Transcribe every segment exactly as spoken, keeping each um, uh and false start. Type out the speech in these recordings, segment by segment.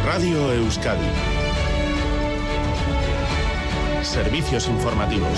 Radio Euskadi. Servicios informativos.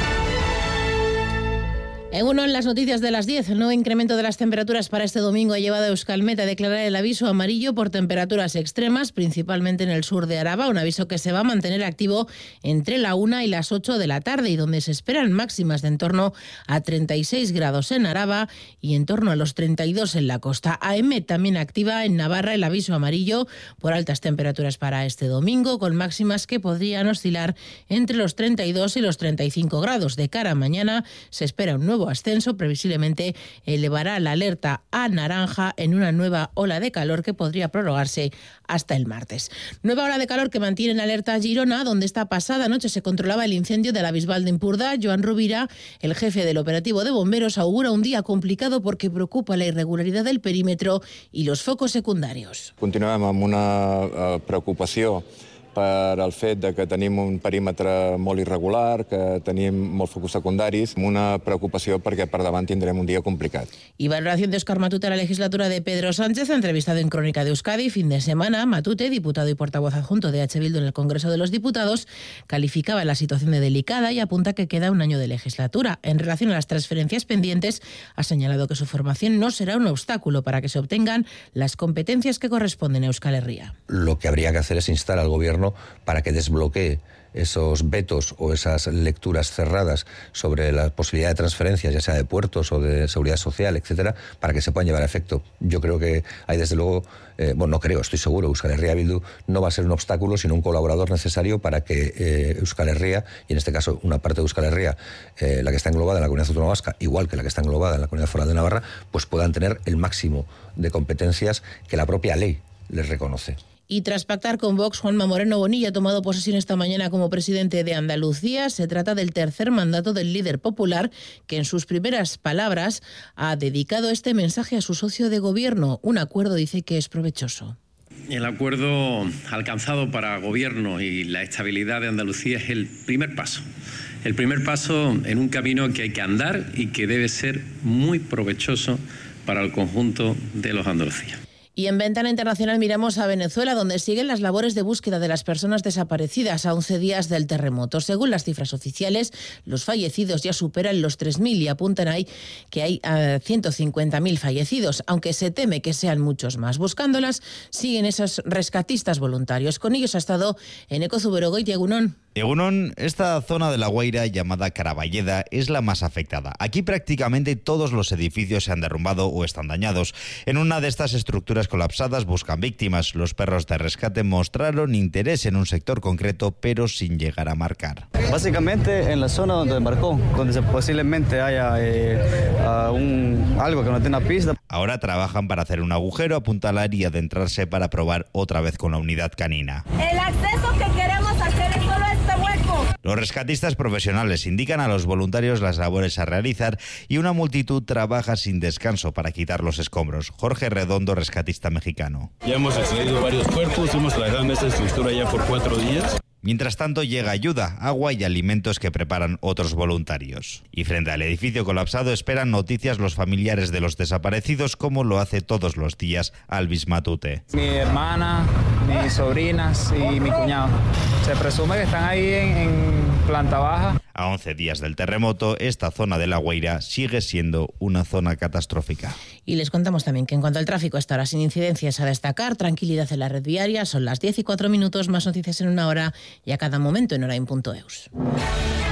En uno en las noticias de las diez, el nuevo incremento de las temperaturas para este domingo ha llevado a Euskalmet a declarar el aviso amarillo por temperaturas extremas, principalmente en el sur de Araba, un aviso que se va a mantener activo entre la una y las ocho de la tarde y donde se esperan máximas de en torno a treinta y seis grados en Araba y en torno a los treinta y dos en la costa. A E M E también activa en Navarra el aviso amarillo por altas temperaturas para este domingo, con máximas que podrían oscilar entre los treinta y dos y los treinta y cinco grados. De cara a mañana se espera un nuevo ascenso, previsiblemente elevará la alerta a naranja en una nueva ola de calor que podría prorrogarse hasta el martes. Nueva ola de calor que mantiene en alerta a Girona, donde esta pasada noche se controlaba el incendio de la Bisbal de Empordà. Joan Rovira, el jefe del operativo de bomberos, augura un día complicado porque preocupa la irregularidad del perímetro y los focos secundarios. Continuem amb una uh, preocupació per al fet de que tenim un perímetre molt irregular, que tenim molts focus secundaris, una preocupació perquè per davant tindrem un dia complicat. Y valoración de Óscar Matute a la legislatura de Pedro Sánchez, entrevistado en Crónica de Euskadi. Fin de semana, Matute, diputado y portavoz adjunto de H. Bildu en el Congreso de los Diputados, calificaba la situación de delicada y apunta que queda un año de legislatura. En relación a las transferencias pendientes, ha señalado que su formación no será un obstáculo para que se obtengan las competencias que corresponden a Euskal Herria. Lo que habría que hacer es instar al Gobierno para que desbloquee esos vetos o esas lecturas cerradas sobre la posibilidad de transferencias, ya sea de puertos o de seguridad social, etcétera, para que se puedan llevar a efecto. Yo creo que hay, desde luego, eh, bueno, no creo, estoy seguro, Euskal Herria Bildu no va a ser un obstáculo, sino un colaborador necesario para que eh, Euskal Herria, y en este caso una parte de Euskal Herria, eh, la que está englobada en la Comunidad Autónoma Vasca, igual que la que está englobada en la Comunidad Foral de Navarra, pues puedan tener el máximo de competencias que la propia ley les reconoce. Y tras pactar con Vox, Juanma Moreno Bonilla ha tomado posesión esta mañana como presidente de Andalucía. Se trata del tercer mandato del líder popular, que en sus primeras palabras ha dedicado este mensaje a su socio de gobierno. Un acuerdo, dice, que es provechoso. El acuerdo alcanzado para el Gobierno y la estabilidad de Andalucía es el primer paso. El primer paso en un camino que hay que andar y que debe ser muy provechoso para el conjunto de los andalucíes. Y en Ventana Internacional miramos a Venezuela, donde siguen las labores de búsqueda de las personas desaparecidas a once días del terremoto. Según las cifras oficiales, los fallecidos ya superan los tres mil y apuntan ahí que hay uh, ciento cincuenta mil fallecidos, aunque se teme que sean muchos más. Buscándolas siguen esos rescatistas voluntarios. Con ellos ha estado Eneko Zuberogoit y Egunon. Egunon, esta zona de La Guaira llamada Caraballeda es la más afectada. Aquí prácticamente todos los edificios se han derrumbado o están dañados. En una de estas estructuras colapsadas buscan víctimas. Los perros de rescate mostraron interés en un sector concreto, pero sin llegar a marcar. Básicamente en la zona donde embarcó, donde posiblemente haya eh, uh, un, algo que no tenga pista. Ahora trabajan para hacer un agujero, apuntalar y adentrarse para probar otra vez con la unidad canina. El acceso que queremos hacer es solo este hueco. Los rescatistas profesionales indican a los voluntarios las labores a realizar y una multitud trabaja sin descanso para quitar los escombros. Jorge Redondo, rescatista mexicano. Ya hemos extraído varios cuerpos, hemos trabajado en esta estructura ya por cuatro días. Mientras tanto llega ayuda, agua y alimentos que preparan otros voluntarios. Y frente al edificio colapsado esperan noticias los familiares de los desaparecidos, como lo hace todos los días Alvis Matute. Mi hermana, mis sobrinas y mi cuñado. Se presume que están ahí en, en planta baja. A once días del terremoto, esta zona de La Guaira sigue siendo una zona catastrófica. Y les contamos también que en cuanto al tráfico, hasta ahora sin incidencias a destacar, tranquilidad en la red viaria. Son las diez y cuatro minutos, más noticias en una hora y a cada momento en Orain punto eus.